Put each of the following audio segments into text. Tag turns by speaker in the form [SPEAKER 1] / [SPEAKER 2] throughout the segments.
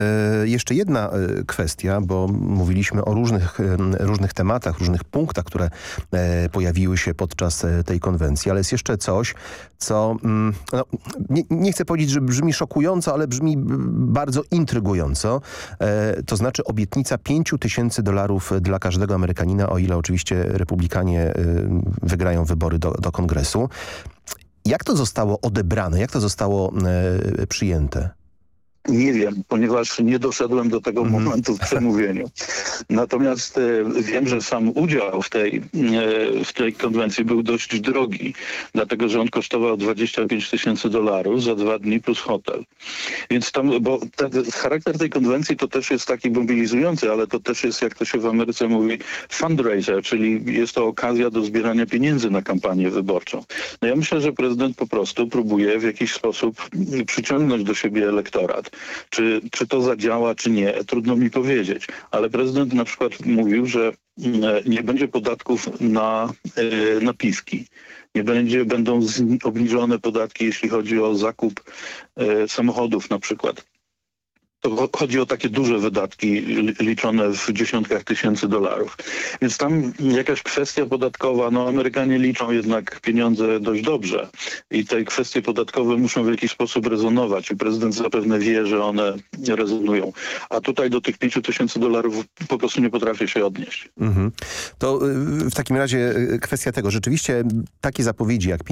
[SPEAKER 1] Jeszcze jedna kwestia, bo mówiliśmy o różnych tematach, różnych punktach, które pojawiły się podczas tej konwencji, ale jest jeszcze coś, co no, nie chcę powiedzieć, że brzmi szokująco, ale brzmi bardzo intrygująco. To znaczy obietnica $5,000 dla każdego Amerykanina, o ile oczywiście republikanie wygrają wybory do Kongresu. Jak to zostało odebrane? Jak to zostało przyjęte?
[SPEAKER 2] Nie wiem, ponieważ nie doszedłem do tego momentu w przemówieniu. Natomiast wiem, że sam udział w tej konwencji był dość drogi, dlatego że on kosztował $25,000 za 2 dni plus hotel. Więc tam, bo charakter tej konwencji to też jest taki mobilizujący, ale to też jest, jak to się w Ameryce mówi, fundraiser, czyli jest to okazja do zbierania pieniędzy na kampanię wyborczą. No ja myślę, że prezydent po prostu próbuje w jakiś sposób przyciągnąć do siebie elektorat. Czy to zadziała, czy nie, trudno mi powiedzieć. Ale prezydent na przykład mówił, że nie będzie podatków na napiwki. Będą obniżone podatki, jeśli chodzi o zakup samochodów na przykład. To chodzi o takie duże wydatki liczone w dziesiątkach tysięcy dolarów. Więc tam jakaś kwestia podatkowa, no Amerykanie liczą jednak pieniądze dość dobrze i te kwestie podatkowe muszą w jakiś sposób rezonować i prezydent zapewne wie, że one rezonują. A tutaj do tych $5,000 po prostu nie potrafię się odnieść.
[SPEAKER 1] To w takim razie kwestia tego. Rzeczywiście takie zapowiedzi jak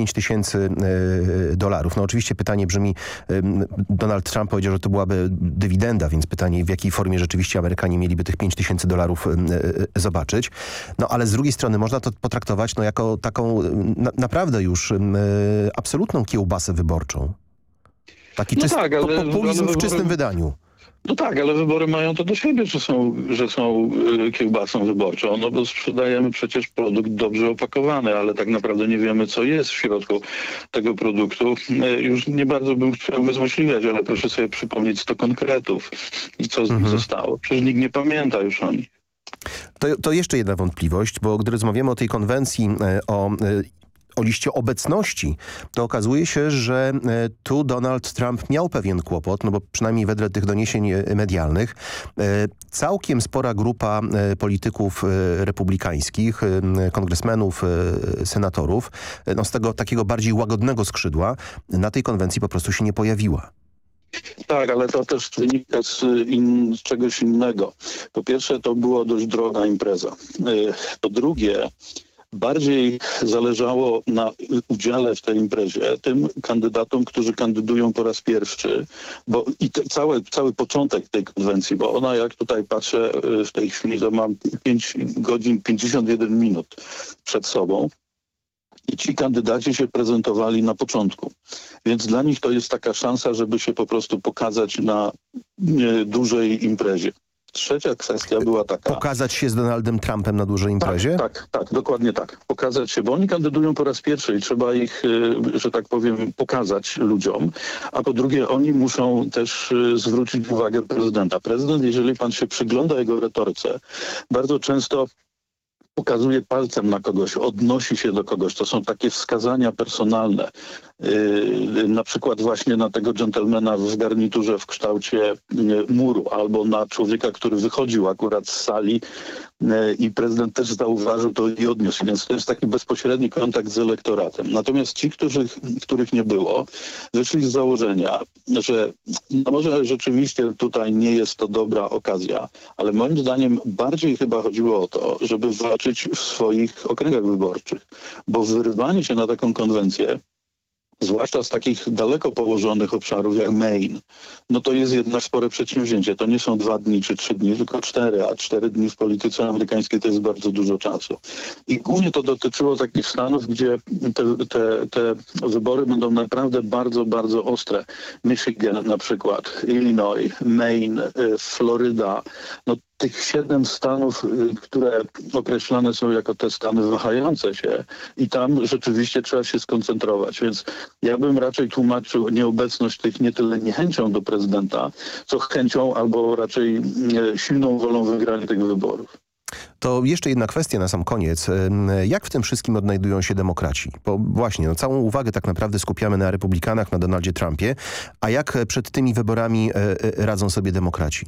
[SPEAKER 1] $5,000, no oczywiście pytanie brzmi, Donald Trump powiedział, że to byłaby dywidenda, więc pytanie, w jakiej formie rzeczywiście Amerykanie mieliby tych $5,000 zobaczyć. No ale z drugiej strony można to potraktować no, jako taką naprawdę już absolutną kiełbasę wyborczą. Taki populizm w czystym wydaniu.
[SPEAKER 2] No tak, ale wybory mają to do siebie, że są kiełbasą wyborczą, no bo sprzedajemy przecież produkt dobrze opakowany, ale tak naprawdę nie wiemy, co jest w środku tego produktu. Już nie bardzo bym chciał wyzłośliwiać, ale proszę sobie przypomnieć 100 konkretów i co z nich zostało. Przecież nikt nie pamięta już o nich.
[SPEAKER 1] To jeszcze jedna wątpliwość, bo gdy rozmawiamy o tej konwencji, o liście obecności, to okazuje się, że tu Donald Trump miał pewien kłopot, no bo przynajmniej wedle tych doniesień medialnych całkiem spora grupa polityków republikańskich, kongresmenów, senatorów, no z tego takiego bardziej łagodnego skrzydła na tej konwencji po prostu się nie pojawiła.
[SPEAKER 2] Tak, ale to też wynika z czegoś innego. Po pierwsze, to była dość droga impreza. Po drugie, bardziej zależało na udziale w tej imprezie tym kandydatom, którzy kandydują po raz pierwszy, bo cały początek tej konwencji, bo ona, jak tutaj patrzę w tej chwili, to mam 5 godzin 51 minut przed sobą i ci kandydaci się prezentowali na początku. Więc dla nich to jest taka szansa, żeby się po prostu pokazać na dużej imprezie. Trzecia kwestia była taka...
[SPEAKER 1] Pokazać się z Donaldem Trumpem na dużej imprezie?
[SPEAKER 2] Tak, dokładnie tak. Pokazać się, bo oni kandydują po raz pierwszy i trzeba ich, że tak powiem, pokazać ludziom. A po drugie, oni muszą też zwrócić uwagę prezydenta. Prezydent, jeżeli pan się przygląda jego retoryce, bardzo często pokazuje palcem na kogoś, odnosi się do kogoś. To są takie wskazania personalne. Na przykład właśnie na tego dżentelmena w garniturze w kształcie muru albo na człowieka, który wychodził akurat z sali i prezydent też zauważył to i odniósł. Więc to jest taki bezpośredni kontakt z elektoratem. Natomiast ci, których nie było, wyszli z założenia, że no może rzeczywiście tutaj nie jest to dobra okazja, ale moim zdaniem bardziej chyba chodziło o to, żeby walczyć w swoich okręgach wyborczych. Bo wyrywanie się na taką konwencję, zwłaszcza z takich daleko położonych obszarów jak Maine, no to jest jednak spore przedsięwzięcie. To nie są 2 dni czy 3 dni, tylko 4, a 4 dni w polityce amerykańskiej to jest bardzo dużo czasu. I głównie to dotyczyło takich stanów, gdzie te wybory będą naprawdę bardzo, bardzo ostre. Michigan na przykład, Illinois, Maine, Floryda, no tych 7 stanów, które określane są jako te stany wahające się i tam rzeczywiście trzeba się skoncentrować. Więc ja bym raczej tłumaczył nieobecność tych nie tyle niechęcią do prezydenta, co chęcią albo raczej silną wolą wygrania tych wyborów.
[SPEAKER 1] To jeszcze jedna kwestia na sam koniec. Jak w tym wszystkim odnajdują się demokraci? Bo właśnie, no, całą uwagę tak naprawdę skupiamy na republikanach, na Donaldzie Trumpie. A jak przed tymi wyborami radzą sobie demokraci?